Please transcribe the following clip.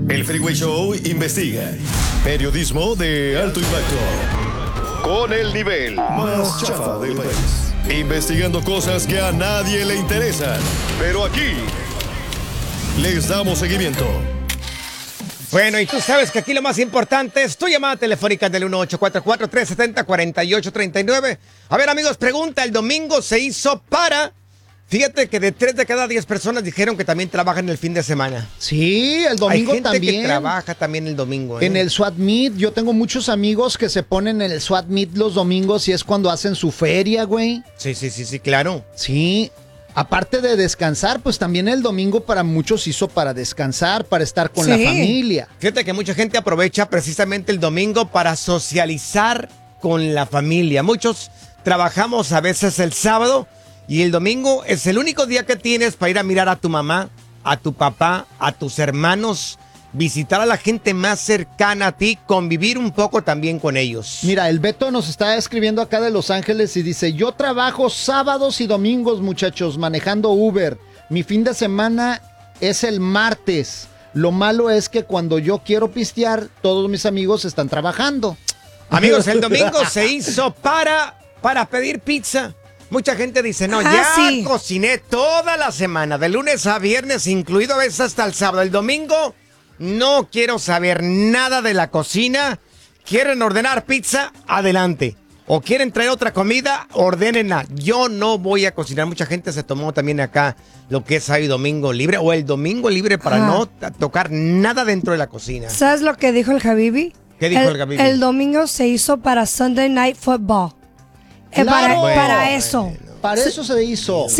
El Freeway Show investiga. Periodismo de alto impacto. Con el nivel más chafa del país. Investigando cosas que a nadie le interesan. Pero aquí les damos seguimiento. Bueno, y tú sabes que aquí lo más importante es tu llamada telefónica del 1844-370-4839. A ver, amigos, pregunta, el domingo se hizo para... Fíjate que de 3 de cada 10 personas dijeron que también trabajan el fin de semana. Sí, el domingo Hay gente también. que trabaja también el domingo. En el SWAT Meet, yo tengo muchos amigos que se ponen en el SWAT Meet los domingos y es cuando hacen su feria, güey. Sí, claro. Sí, aparte de descansar, pues también el domingo para muchos hizo para descansar, para estar con la familia. Fíjate que mucha gente aprovecha precisamente el domingo para socializar con la familia. Muchos trabajamos a veces el sábado y el domingo es el único día que tienes para ir a mirar a tu mamá, a tu papá, a tus hermanos, visitar a la gente más cercana a ti, convivir un poco también con ellos. Mira, el Beto nos está escribiendo acá de Los Ángeles y dice, yo trabajo sábados y domingos, muchachos, manejando Uber. Mi fin de semana es el martes. Lo malo es que cuando yo quiero pistear, todos mis amigos están trabajando. Amigos, el domingo se hizo para pedir pizza. Mucha gente dice, no, cociné toda la semana, de lunes a viernes, incluido a veces hasta el sábado. El domingo no quiero saber nada de la cocina. ¿Quieren ordenar pizza? Adelante. ¿O quieren traer otra comida? Ordénenla. Yo no voy a cocinar. Mucha gente se tomó también acá lo que es sábado y domingo libre, o el domingo libre para no tocar nada dentro de la cocina. ¿Sabes lo que dijo el Habibi? ¿Qué dijo el Habibi? El domingo se hizo para Sunday Night Football. Claro. Para eso. Para eso se hizo.